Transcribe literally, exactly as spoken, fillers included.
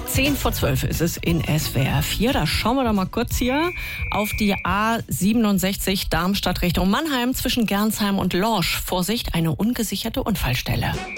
Zehn vor zwölf ist es in S W R vier. Da schauen wir doch mal kurz hier auf die A siebenundsechzig Darmstadt Richtung Mannheim zwischen Gernsheim und Lorsch. Vorsicht, eine ungesicherte Unfallstelle.